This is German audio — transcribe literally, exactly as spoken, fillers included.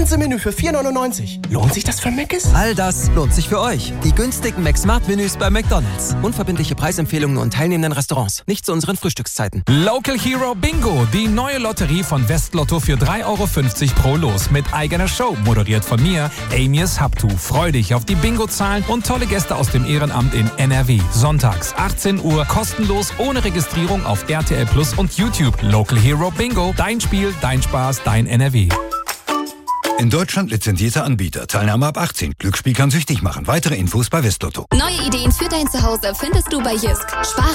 ganze Menü für vier neunundneunzig. Lohnt sich das für Mc's? All das lohnt sich für euch. Die günstigen McSmart-Menüs bei McDonald's. Unverbindliche Preisempfehlungen und teilnehmenden Restaurants. Nicht zu unseren Frühstückszeiten. Local Hero Bingo, die neue Lotterie von Westlotto für drei Euro fünfzig pro Los mit eigener Show, moderiert von mir, Amias Habtu. Freu dich auf die Bingo-Zahlen und tolle Gäste aus dem Ehrenamt in N R W. Sonntags, achtzehn Uhr, kostenlos, ohne Registrierung auf R T L Plus und YouTube. Local Hero Bingo, dein Spiel, dein Spaß, dein N R W. In Deutschland lizenzierter Anbieter. Teilnahme ab achtzehn. Glücksspiel kann süchtig machen. Weitere Infos bei Westlotto. Neue Ideen für dein Zuhause findest du bei Jysk. Spare